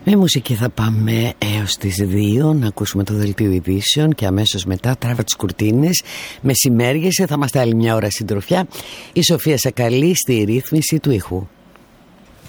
Με μουσική θα πάμε έως τις 2 να ακούσουμε το δελτίο ειδήσεων και αμέσως μετά τράβα τις κουρτίνες. Μεσημέριασε, θα είμαστε άλλη μια ώρα συντροφιά. Η Σοφία Σακαλή στη ρύθμιση του ήχου.